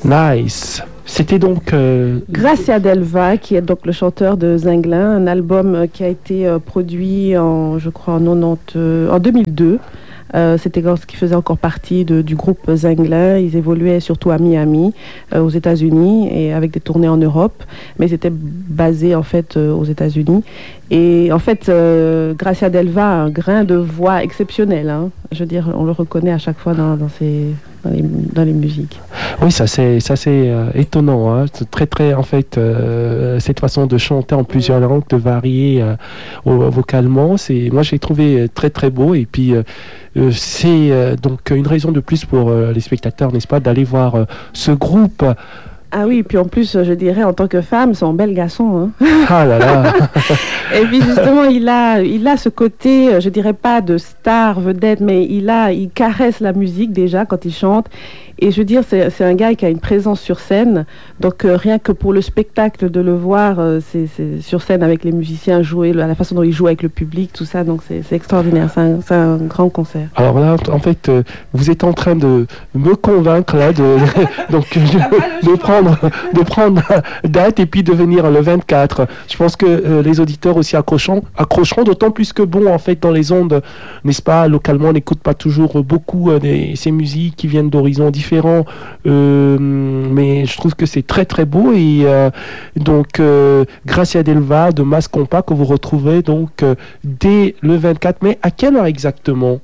Nice. C'était donc... Gracia Delva, qui est donc le chanteur de Zinglin, un album qui a été produit je crois en 2002. C'était lorsqu'ils faisaient encore partie du groupe Zinglin. Ils évoluaient surtout à Miami, aux États-Unis, et avec des tournées en Europe, mais ils étaient basés en fait aux États-Unis. Et en fait, Gracia Delva a un grain de voix exceptionnel. Hein. Je veux dire, on le reconnaît à chaque fois dans les musiques. Oui, ça c'est étonnant. Hein. C'est très, en fait, cette façon de chanter en plusieurs langues, de varier vocalement, moi j'ai trouvé très beau. Et puis c'est donc une raison de plus pour les spectateurs, n'est-ce pas, d'aller voir ce groupe. Ah oui, puis en plus, je dirais, en tant que femme, c'est un bel garçon. Hein. Ah là là. Et puis justement, il a ce côté, je dirais pas de star, vedette, mais il caresse la musique déjà quand il chante. Et je veux dire, c'est un gars qui a une présence sur scène. Donc rien que pour le spectacle de le voir, c'est sur scène avec les musiciens jouer, la façon dont il joue avec le public, tout ça. Donc c'est extraordinaire. C'est un grand concert. Alors là, en fait, vous êtes en train de me convaincre là de prendre date et puis de venir le 24. Je pense que les auditeurs aussi accrocheront, d'autant plus que bon, en fait, dans les ondes, n'est-ce pas, localement, on n'écoute pas toujours beaucoup ces musiques qui viennent d'horizons différents. Mais je trouve que c'est très beau. Et donc Gracia Delva de Mas Compa que vous retrouvez donc dès le 24 mai. À quelle heure exactement?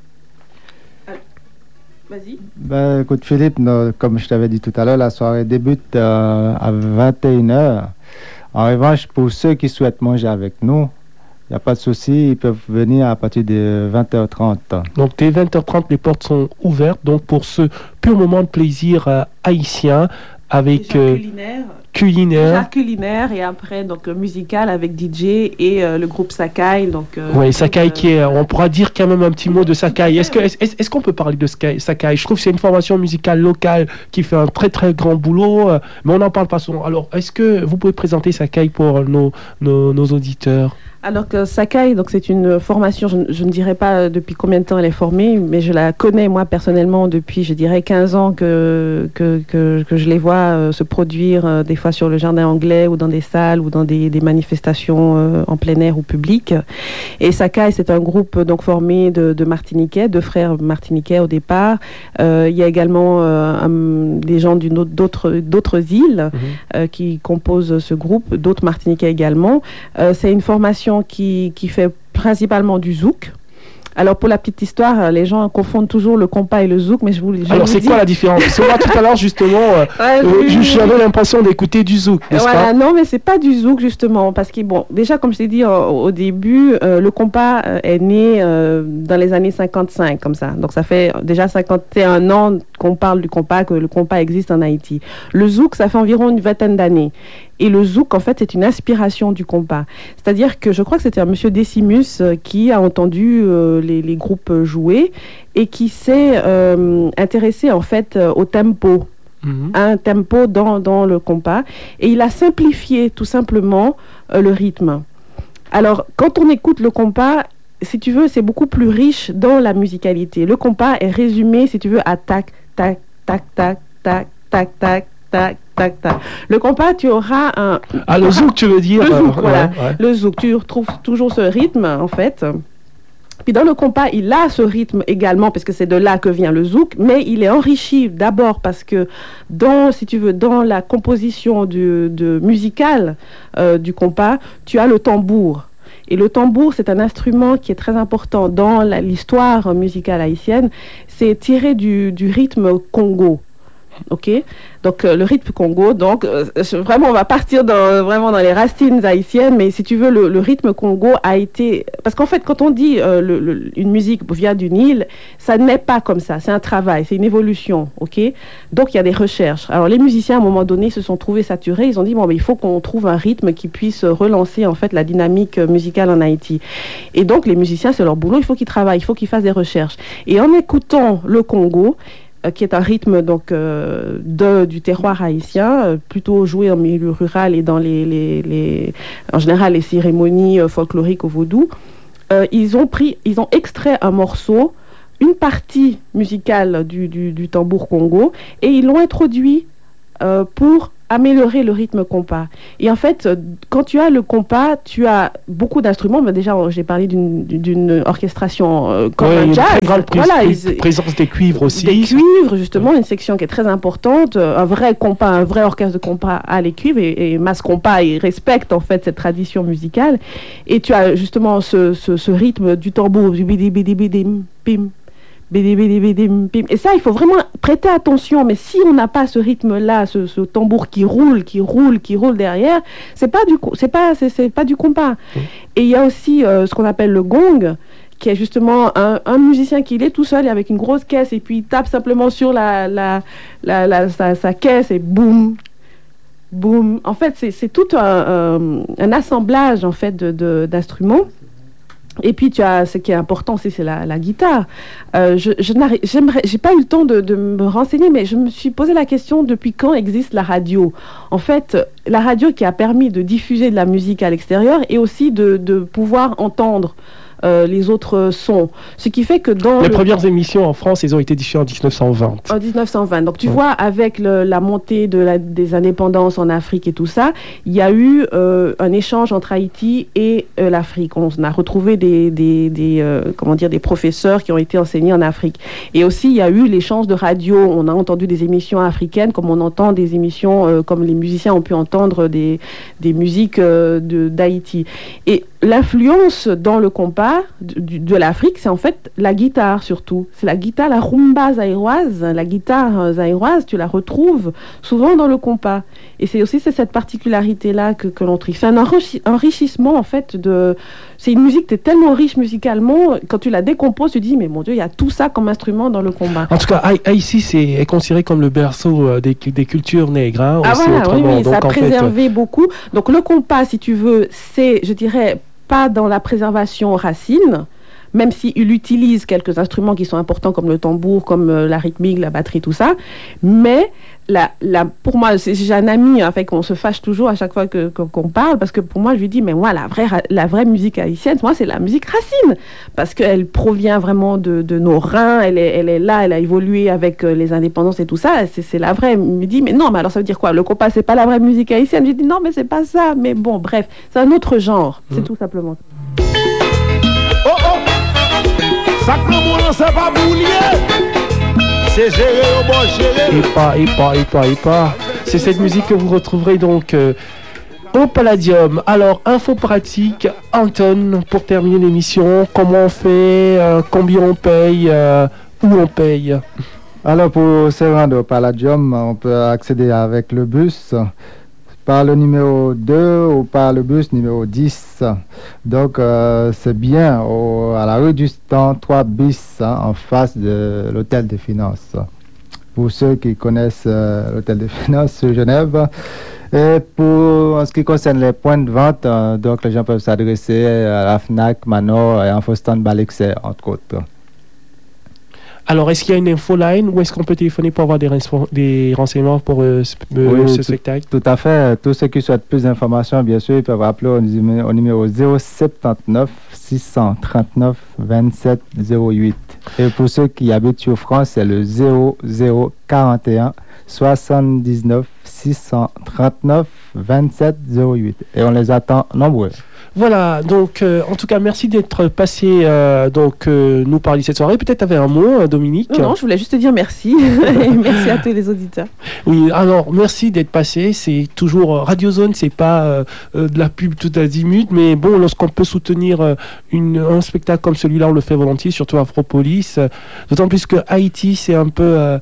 Vas-y. Ben, écoute Philippe, comme je t'avais dit tout à l'heure, la soirée débute à 21h. En revanche, pour ceux qui souhaitent manger avec nous, il n'y a pas de souci, ils peuvent venir à partir de 20h30. Donc dès 20h30, les portes sont ouvertes. Donc pour ce pur moment de plaisir haïtien avec culinaire et après donc musical avec DJ et le groupe Sakai. Donc oui, Sakai qui est, on pourra dire quand même un petit mot de Sakai. Est-ce qu'on peut parler de Sakai? Je trouve que c'est une formation musicale locale qui fait un très grand boulot, mais on n'en parle pas souvent. Alors est-ce que vous pouvez présenter Sakai pour nos auditeurs? Alors que Sakai, donc c'est une formation, je ne dirais pas depuis combien de temps elle est formée, mais je la connais moi personnellement depuis, je dirais 15 ans que je les vois se produire des fois sur le jardin anglais ou dans des salles ou dans des manifestations en plein air ou public. Et Sakai, c'est un groupe donc formé de Martiniquais, de frères martiniquais au départ. Il y a également des gens d'autres îles qui composent ce groupe, d'autres Martiniquais également. C'est une formation qui fait principalement du zouk. Alors pour la petite histoire, les gens confondent toujours le compas et le zouk, mais alors c'est quoi la différence? Parce que moi tout à l'heure justement, j'avais l'impression d'écouter du zouk, n'est-ce pas? Non, mais c'est pas du zouk justement, parce que bon, déjà comme je t'ai dit au début, le compas est né dans les années 55 comme ça. Donc ça fait déjà 51 ans qu'on parle du compas, que le compas existe en Haïti. Le zouk, ça fait environ une vingtaine d'années. Et le zouk, en fait, c'est une inspiration du compas. C'est-à-dire que je crois que c'était un monsieur Decimus qui a entendu les groupes jouer et qui s'est intéressé, en fait, au tempo. Un tempo dans le compas. Et il a simplifié, tout simplement, le rythme. Alors, quand on écoute le compas, si tu veux, c'est beaucoup plus riche dans la musicalité. Le compas est résumé, si tu veux, à tac, tac, tac, tac, tac, tac, tac, tac, tac, tac. Le compas, tu auras un... Ah, le zouk, tu veux dire? Le zouk, voilà. Ouais. Le zouk, tu retrouves toujours ce rythme, en fait. Puis dans le compas, il a ce rythme également, parce que c'est de là que vient le zouk, mais il est enrichi d'abord parce que si tu veux, dans la composition musicale du compas, tu as le tambour. Et le tambour, c'est un instrument qui est très important dans l'histoire musicale haïtienne. C'est tiré du rythme Congo. Ok, donc le rythme Congo, donc vraiment on va partir vraiment dans les racines haïtiennes, mais si tu veux le rythme Congo a été, parce qu'en fait quand on dit une musique vient d'une île, ça n'est pas comme ça, c'est un travail, c'est une évolution, ok, donc il y a des recherches. Alors les musiciens à un moment donné se sont trouvés saturés, ils ont dit bon mais il faut qu'on trouve un rythme qui puisse relancer en fait la dynamique musicale en Haïti, et donc les musiciens c'est leur boulot, il faut qu'ils travaillent, il faut qu'ils fassent des recherches, et en écoutant le Congo, qui est un rythme donc du terroir haïtien, plutôt joué en milieu rural et dans en général les cérémonies folkloriques au vaudou. Ils ont extrait un morceau, une partie musicale du tambour Congo, et ils l'ont introduit pour améliorer le rythme compas. Et en fait, quand tu as le compas, tu as beaucoup d'instruments. Ben déjà, j'ai parlé d'une orchestration comme un jazz. Une très grande présence des cuivres aussi. Des cuivres, justement, une section qui est très importante. Un vrai compas, un vrai orchestre de compas a les cuivres et Mas Compas, il respecte en fait cette tradition musicale. Et tu as justement ce rythme du tambour, du bidi bidi bidim, pim. Et ça, il faut vraiment prêter attention. Mais si on n'a pas ce rythme-là, ce tambour qui roule derrière, c'est pas du compas. Et il y a aussi ce qu'on appelle le gong, qui est justement un musicien qui est tout seul et avec une grosse caisse et puis il tape simplement sur sa caisse et boum. Boum. En fait, c'est tout un assemblage en fait d'instruments. Et puis tu as ce qui est important aussi, c'est la guitare. J'ai pas eu le temps de me renseigner, mais je me suis posé la question depuis quand existe la radio. En fait, la radio qui a permis de diffuser de la musique à l'extérieur et aussi de pouvoir entendre les autres sons. Ce qui fait que dans les premières émissions en France, elles ont été diffusées en 1920. En 1920. Donc tu vois, avec la montée des indépendances en Afrique et tout ça, il y a eu un échange entre Haïti et l'Afrique. On a retrouvé des professeurs qui ont été enseignés en Afrique. Et aussi, il y a eu l'échange de radio. On a entendu des émissions africaines, comme on entend des émissions, comme les musiciens ont pu entendre des musiques d'Haïti. Et l'influence dans le compas de l'Afrique, c'est en fait la guitare surtout. C'est la guitare, la rumba zaïroise. La guitare zaïroise, tu la retrouves souvent dans le compas. Et c'est aussi cette particularité-là que l'on trouve. C'est un enrichissement en fait c'est une musique qui est tellement riche musicalement, quand tu la décomposes, tu te dis, mais mon Dieu, il y a tout ça comme instrument dans le combat. En tout cas, Haïti est considéré comme le berceau des cultures nègres. Hein, ah voilà, oui, donc, ça a préservé beaucoup. Donc le compas, si tu veux, c'est, je dirais, pas dans la préservation racine, même s'il utilise quelques instruments qui sont importants comme le tambour, comme la rythmique, la batterie, tout ça. Mais pour moi, j'ai un ami, en fait, qu'on se fâche toujours à chaque fois qu'on parle, parce que pour moi, je lui dis, mais moi, la vraie musique haïtienne, moi, c'est la musique racine, parce qu'elle provient vraiment de nos reins, elle est là, elle a évolué avec les indépendances et tout ça, c'est la vraie. Il me dit, mais non, mais alors ça veut dire quoi? Le compas, c'est pas la vraie musique haïtienne? Je lui dis, non, mais c'est pas ça. Mais bon, bref, c'est un autre genre, c'est tout simplement. Oh oh! Sacrement, c'est pas boulier! C'est géré au bon géré. Et pas. C'est cette musique que vous retrouverez donc au Palladium. Alors, info pratique, Anton, pour terminer l'émission, comment on fait, combien on paye, où on paye? Alors, pour se rendre au Palladium, on peut accéder avec le bus par le numéro 2 ou par le bus numéro 10. Donc, c'est bien à la rue du Stand 3 bis, en face de l'Hôtel des Finances. Pour ceux qui connaissent l'Hôtel des Finances de Genève. Et en ce qui concerne les points de vente, donc les gens peuvent s'adresser à la FNAC, Manor et Infostan Balexer, entre autres. Alors, est-ce qu'il y a une infoline ou est-ce qu'on peut téléphoner pour avoir des renseignements pour ce spectacle? Tout à fait. Tous ceux qui souhaitent plus d'informations, bien sûr, ils peuvent appeler au numéro 079 639 27 08. Et pour ceux qui habitent sur France, c'est le 0041 79 639 27 08. Et on les attend nombreux. Voilà, donc en tout cas, merci d'être passé nous parler cette soirée. Peut-être tu avais un mot, Dominique? Non, je voulais juste te dire merci. Merci à tous les auditeurs. Oui, alors merci d'être passé. C'est toujours Radio Zone, c'est pas de la pub tout azimut, mais bon, lorsqu'on peut soutenir un spectacle comme celui-là, on le fait volontiers, surtout Afropolis. D'autant plus que Haïti, c'est un peu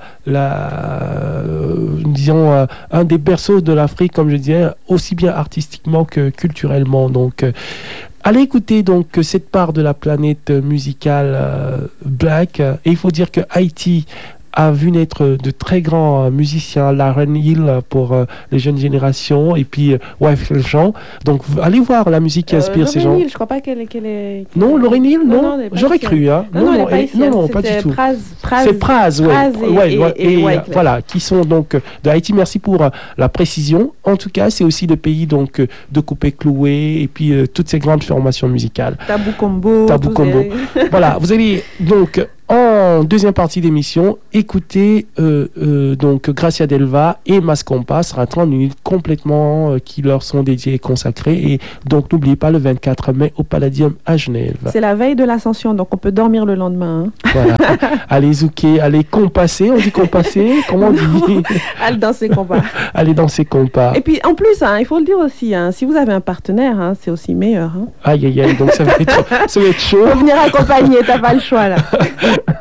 disons, un des berceaux de l'Afrique, comme je disais, aussi bien artistiquement que culturellement. Donc, allez écouter donc cette part de la planète musicale black. Et il faut dire que Haïti a vu naître de très grands musiciens, Lauryn Hill pour les jeunes générations, et puis Wyclef Jean. Donc allez voir la musique qui inspire ces gens. Hill, je crois pas qu'elle est... Non, Lauryn Hill, non, j'aurais cru. Hein. Non, pas du tout. Praz, c'est Praz, et voilà, qui sont donc de Haïti. Merci pour la précision. En tout cas, c'est aussi le pays donc de Coupé Cloué et puis toutes ces grandes formations musicales. Tabou Combo. Voilà, vous allez donc en en deuxième partie d'émission, écoutez donc Gracia Delva et Mascompa, sera 30 minutes complètement qui leur sont dédiées et consacrées. Et donc n'oubliez pas le 24 mai au Palladium à Genève. C'est la veille de l'Ascension, donc on peut dormir le lendemain. Hein. Voilà. Allez zouker, allez compasser, on dit compasser, comment on dit? Allez danser compas. Allez danser compas. Et puis en plus, hein, il faut le dire aussi, hein, si vous avez un partenaire, hein, c'est aussi meilleur. Hein. Aïe aïe aïe, donc ça va être chaud. Faut venir accompagner, t'as pas le choix là.